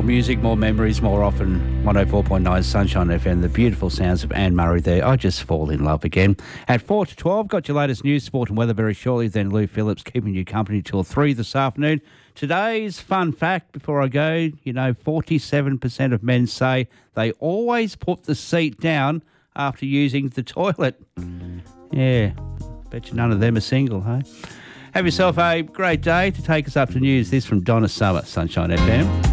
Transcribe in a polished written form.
music, more memories, more often. 104.9 Sunshine FM, the beautiful sounds of Anne Murray there. I just fall in love again. At 4 to 12, got your latest news, sport and weather very shortly. Then Lou Phillips keeping you company till 3 this afternoon. Today's fun fact before I go, 47% of men say they always put the seat down after using the toilet. Yeah, bet you none of them are single, hey? Have yourself a great day. To take us up to news, this from Donna Summer, Sunshine FM.